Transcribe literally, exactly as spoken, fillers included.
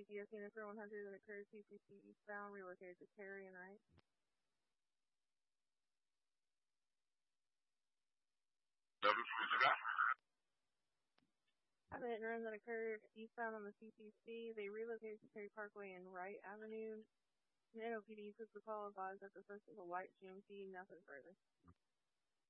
C P S unit for one hundred that occurred C C C eastbound, relocated to Terry and Wright. Notice what you got. I have a hit and run that occurred eastbound on the C C C. They relocated to Terry Parkway and Wright Avenue. The N O P D took the call, advised that the first was a white G M C, nothing further.